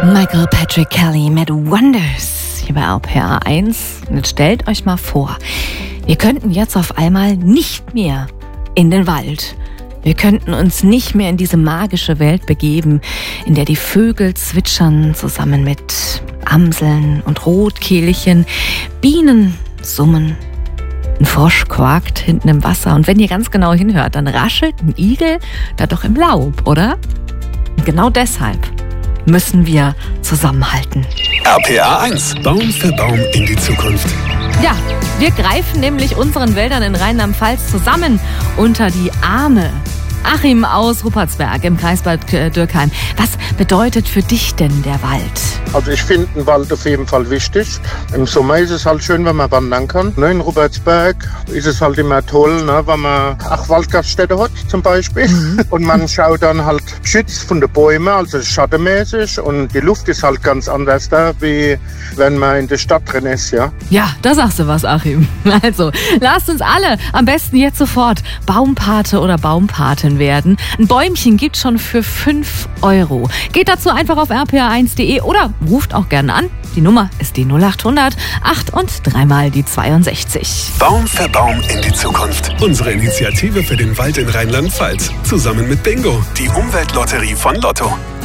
Michael Patrick Kelly mit Wonders hier bei RPA 1. Und jetzt stellt euch mal vor, wir könnten jetzt auf einmal nicht mehr in den Wald. Wir könnten uns nicht mehr in diese magische Welt begeben, in der die Vögel zwitschern zusammen mit Amseln und Rotkehlchen, Bienen summen, ein Frosch quakt hinten im Wasser. Und wenn ihr ganz genau hinhört, dann raschelt ein Igel da doch im Laub, oder? Und genau deshalb müssen wir zusammenhalten. RPA 1. Baum für Baum in die Zukunft. Ja, wir greifen nämlich unseren Wäldern in Rheinland-Pfalz zusammen unter die Arme. Achim aus Ruppertsberg im Kreis Bad Dürkheim. Was bedeutet für dich denn der Wald? Also ich finde den Wald auf jeden Fall wichtig. Im Sommer ist es halt schön, wenn man wandern kann. In Ruppertsberg ist es halt immer toll, wenn man Waldgaststätte hat zum Beispiel. Und man schaut dann halt geschützt von den Bäumen, also schattenmäßig. Und die Luft ist halt ganz anders da, wie wenn man in der Stadt drin ist. Ja, da sagst du was, Achim. Also, lasst uns alle am besten jetzt sofort Baumpate oder Baumpatin werden. Ein Bäumchen gibt schon für 5 €. Geht dazu einfach auf rpa1.de oder ruft auch gerne an. Die Nummer ist die 0800 8 und 3 mal die 62. Baum für Baum in die Zukunft. Unsere Initiative für den Wald in Rheinland-Pfalz. Zusammen mit Bingo, die Umweltlotterie von Lotto.